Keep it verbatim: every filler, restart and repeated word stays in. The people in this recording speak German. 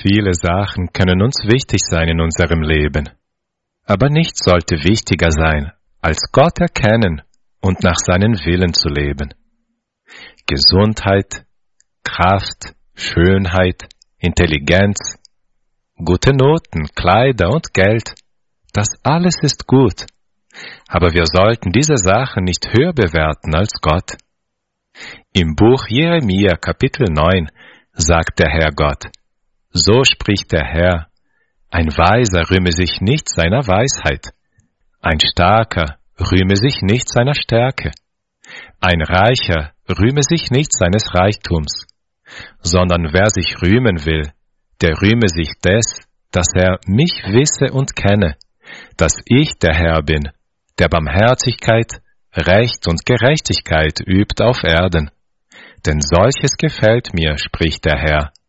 Viele Sachen können uns wichtig sein in unserem Leben. Aber nichts sollte wichtiger sein, als Gott erkennen und nach seinem Willen zu leben. Gesundheit, Kraft, Schönheit, Intelligenz, gute Noten, Kleider und Geld, das alles ist gut. Aber wir sollten diese Sachen nicht höher bewerten als Gott. Im Buch Jeremia Kapitel neun sagt der Herr Gott: So spricht der Herr, ein Weiser rühme sich nicht seiner Weisheit, ein Starker rühme sich nicht seiner Stärke, ein Reicher rühme sich nicht seines Reichtums, sondern wer sich rühmen will, der rühme sich des, dass er mich wisse und kenne, dass ich der Herr bin, der Barmherzigkeit, Recht und Gerechtigkeit übt auf Erden. Denn solches gefällt mir, spricht der Herr,